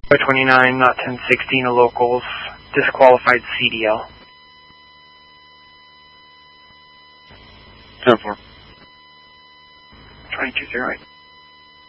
29, not 1016, a locals, disqualified CDL. 10-4. 2208.